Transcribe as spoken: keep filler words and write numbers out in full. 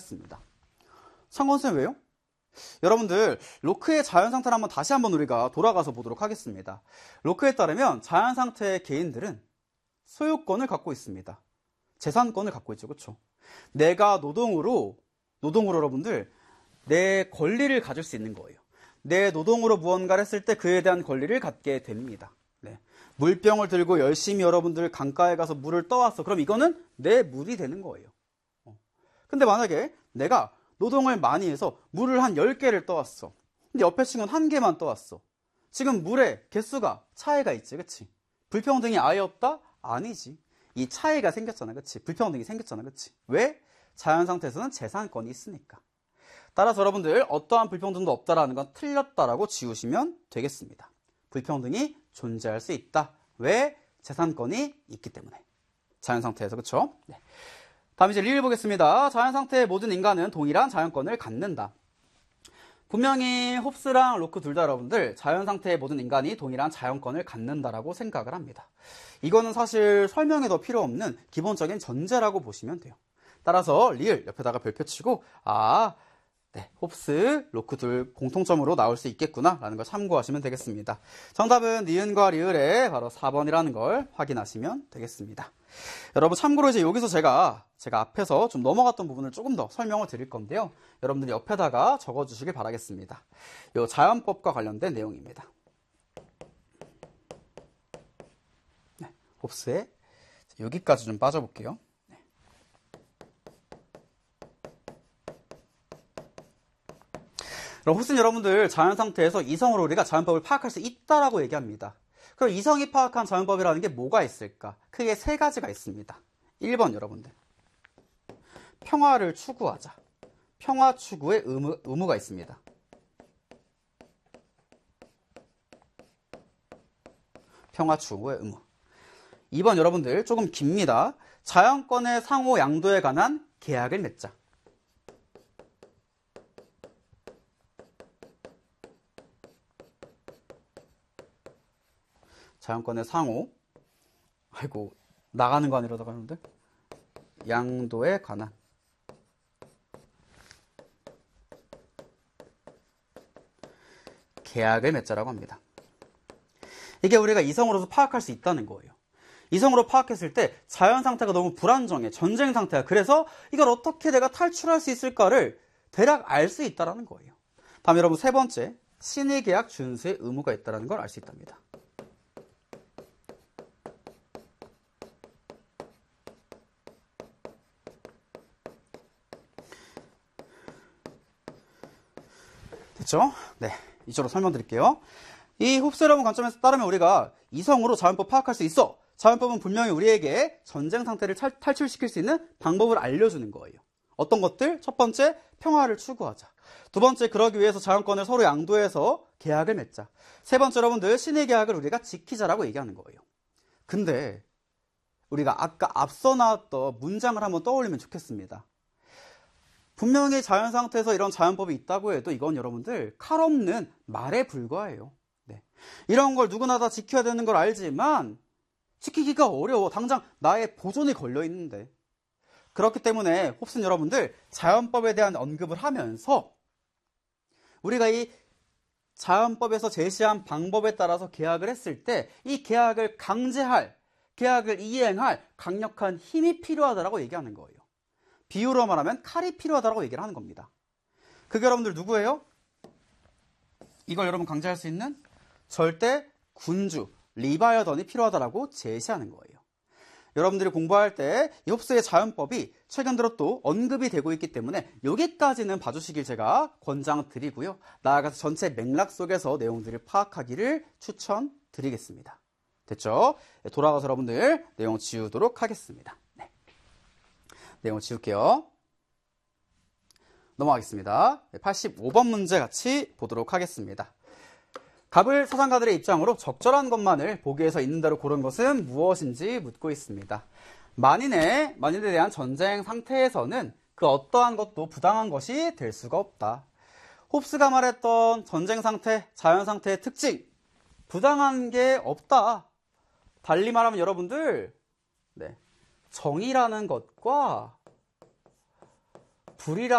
같습니다. 상관쌤 왜요? 여러분들 로크의 자연상태를 한번 다시 한번 우리가 돌아가서 보도록 하겠습니다. 로크에 따르면 자연상태의 개인들은 소유권을 갖고 있습니다. 재산권을 갖고 있죠. 그렇죠? 내가 노동으로 노동으로 여러분들 내 권리를 가질 수 있는 거예요. 내 노동으로 무언가를 했을 때 그에 대한 권리를 갖게 됩니다. 네. 물병을 들고 열심히 여러분들 강가에 가서 물을 떠왔어. 그럼 이거는 내 물이 되는 거예요. 어. 근데 만약에 내가 노동을 많이 해서 물을 한 열 개를 떠왔어. 근데 옆에 친구는 한 개만 떠왔어. 지금 물의 개수가 차이가 있지. 그치? 불평등이 아예 없다? 아니지. 이 차이가 생겼잖아. 그치? 불평등이 생겼잖아. 그치? 왜? 자연상태에서는 재산권이 있으니까. 따라서 여러분들 어떠한 불평등도 없다라는 건 틀렸다라고 지우시면 되겠습니다. 불평등이 존재할 수 있다. 왜? 재산권이 있기 때문에. 자연상태에서. 그쵸? 네. 다음 이제 리를 보겠습니다. 자연상태의 모든 인간은 동일한 자연권을 갖는다. 분명히 홉스랑 로크 둘 다 여러분들 자연상태의 모든 인간이 동일한 자연권을 갖는다라고 생각을 합니다. 이거는 사실 설명이 더 필요 없는 기본적인 전제라고 보시면 돼요. 따라서 리을 옆에다가 별표 치고 아, 네, 홉스, 로크 둘 공통점으로 나올 수 있겠구나 라는 걸 참고하시면 되겠습니다. 정답은 니은과 리을의 바로 사 번이라는 걸 확인하시면 되겠습니다. 여러분 참고로 이제 여기서 제가 제가 앞에서 좀 넘어갔던 부분을 조금 더 설명을 드릴 건데요. 여러분들이 옆에다가 적어주시길 바라겠습니다. 이 자연법과 관련된 내용입니다. 네, 홉스의 여기까지 좀 빠져볼게요. 그럼 홉스는 여러분들 자연상태에서 이성으로 우리가 자연법을 파악할 수 있다라고 얘기합니다. 그럼 이성이 파악한 자연법이라는 게 뭐가 있을까? 크게 세 가지가 있습니다. 일 번 여러분들 평화를 추구하자. 평화 추구의 의무, 의무가 있습니다. 평화 추구의 의무. 이 번 여러분들 조금 깁니다. 자연권의 상호 양도에 관한 계약을 맺자. 자연권의 상호, 아이고 나가는 거 아니라다가 하는데 양도에 관한 계약을 맺자라고 합니다. 이게 우리가 이성으로서 파악할 수 있다는 거예요. 이성으로 파악했을 때 자연 상태가 너무 불안정해. 전쟁 상태야. 그래서 이걸 어떻게 내가 탈출할 수 있을까를 대략 알 수 있다는 거예요. 다음 여러분 세 번째, 신의 계약 준수의 의무가 있다는 걸 알 수 있답니다. 됐죠? 네, 이쪽으로 설명드릴게요. 이 홉스 여러분 관점에서 따르면 우리가 이성으로 자연법 파악할 수 있어. 자연법은 분명히 우리에게 전쟁 상태를 탈출시킬 수 있는 방법을 알려주는 거예요. 어떤 것들? 첫 번째, 평화를 추구하자. 두 번째, 그러기 위해서 자연권을 서로 양도해서 계약을 맺자. 세 번째, 여러분들 신의 계약을 우리가 지키자라고 얘기하는 거예요. 근데 우리가 아까 앞서 나왔던 문장을 한번 떠올리면 좋겠습니다. 분명히 자연 상태에서 이런 자연법이 있다고 해도 이건 여러분들 칼 없는 말에 불과해요. 네. 이런 걸 누구나 다 지켜야 되는 걸 알지만 지키기가 어려워. 당장 나의 보존이 걸려 있는데. 그렇기 때문에 홉스는 여러분들 자연법에 대한 언급을 하면서 우리가 이 자연법에서 제시한 방법에 따라서 계약을 했을 때 이 계약을 강제할, 계약을 이행할 강력한 힘이 필요하다고 얘기하는 거예요. 비유로 말하면 칼이 필요하다고 얘기를 하는 겁니다. 그게 여러분들 누구예요? 이걸 여러분 강제할 수 있는 절대 군주, 리바이어던이 필요하다고 제시하는 거예요. 여러분들이 공부할 때 이 홉스의 자연법이 최근 들어 또 언급이 되고 있기 때문에 여기까지는 봐주시길 제가 권장드리고요. 나아가서 전체 맥락 속에서 내용들을 파악하기를 추천드리겠습니다. 됐죠? 돌아가서 여러분들 내용 지우도록 하겠습니다. 네. 내용 지울게요. 넘어가겠습니다. 팔십오 번 문제 같이 보도록 하겠습니다. 갑을 사상가들의 입장으로 적절한 것만을 보기에서 있는 대로 고른 것은 무엇인지 묻고 있습니다. 만인의, 만인에 대한 전쟁 상태에서는 그 어떠한 것도 부당한 것이 될 수가 없다. 홉스가 말했던 전쟁 상태, 자연 상태의 특징, 부당한 게 없다. 달리 말하면 여러분들, 네, 정의라는 것과 불이라는